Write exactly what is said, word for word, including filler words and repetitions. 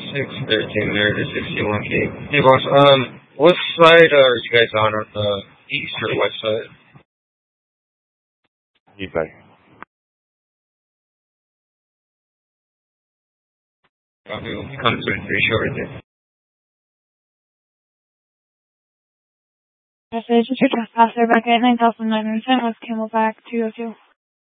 six thirteen there to sixty-one K. Hey, boss, um, what side are you guys on, on the east or west side? East side. Okay, we'll come to it pretty short there. Message, Mister Trespasser, back at nine thousand nine hundred ten, West Camelback two oh two.